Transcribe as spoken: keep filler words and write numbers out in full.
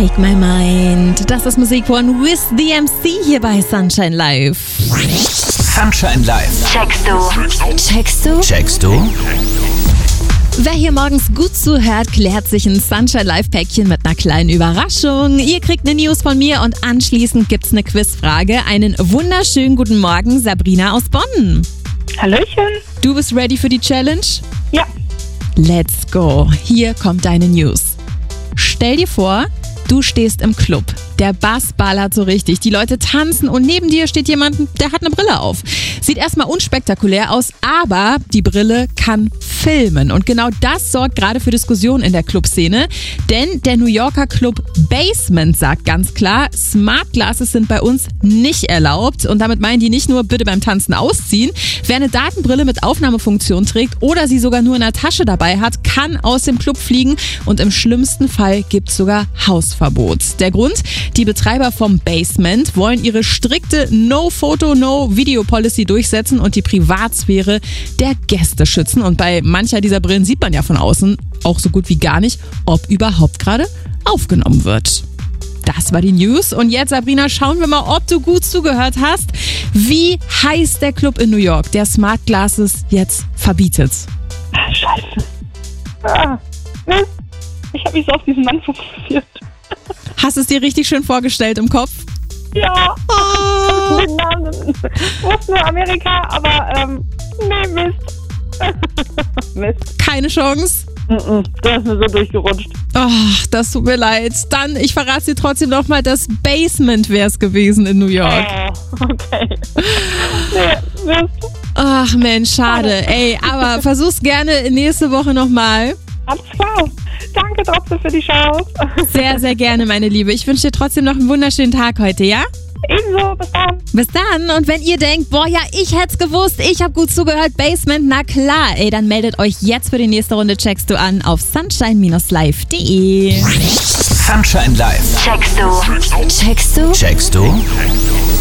Take My Mind. Das ist Musik von Wiz the M C hier bei Sunshine Live. Sunshine Live. Checkst du? Checkst du? Checkst du? Wer hier morgens gut zuhört, klärt sich ein Sunshine Live Päckchen mit einer kleinen Überraschung. Ihr kriegt eine News von mir und anschließend gibt's eine Quizfrage. Einen wunderschönen guten Morgen, Sabrina aus Bonn. Hallöchen. Du bist ready für die Challenge? Ja. Let's go. Hier kommt deine News. Stell dir vor, du stehst im Club. Der Bass ballert so richtig. Die Leute tanzen und neben dir steht jemand, der hat eine Brille auf. Sieht erstmal unspektakulär aus, aber die Brille kann filmen. Und genau das sorgt gerade für Diskussionen in der Clubszene. Denn der New Yorker Club Basement sagt ganz klar, Smart Glasses sind bei uns nicht erlaubt. Und damit meinen die nicht nur bitte beim Tanzen ausziehen. Wer eine Datenbrille mit Aufnahmefunktion trägt oder sie sogar nur in der Tasche dabei hat, kann aus dem Club fliegen. Und im schlimmsten Fall gibt es sogar Hausverbot. Der Grund? Die Betreiber vom Basement wollen ihre strikte No-Photo, No-Video-Policy durchsetzen und die Privatsphäre der Gäste schützen. Und bei mancher dieser Brillen sieht man ja von außen auch so gut wie gar nicht, ob überhaupt gerade aufgenommen wird. Das war die News. Und jetzt, Sabrina, schauen wir mal, ob du gut zugehört hast. Wie heißt der Club in New York, der Smart Glasses jetzt verbietet? Scheiße. Ah, Mist. Ich habe mich so auf diesen Mann fokussiert. Hast du es dir richtig schön vorgestellt im Kopf? Ja. Oh. Den Namen wusste nur Amerika, aber ähm, nee, Mist. Mist. Keine Chance? Mm-mm, der ist mir so durchgerutscht. Ach, das tut mir leid. Dann, ich verrate dir trotzdem nochmal, das Basement wäre es gewesen in New York. Oh, okay. Nee, Mist. Ach Mensch, schade. Ey, aber versuch's gerne nächste Woche nochmal. Alles klar. Danke trotzdem für die Chance. Sehr, sehr gerne, meine Liebe. Ich wünsche dir trotzdem noch einen wunderschönen Tag heute, ja? Ebenso, bis dann. Bis dann. Und wenn ihr denkt, boah, ja, ich hätt's gewusst, ich hab gut zugehört, Basement, na klar, ey, dann meldet euch jetzt für die nächste Runde Checkst du an auf sunshine live punkt de. Sunshine Live. Checkst du? Checkst du? Checkst du?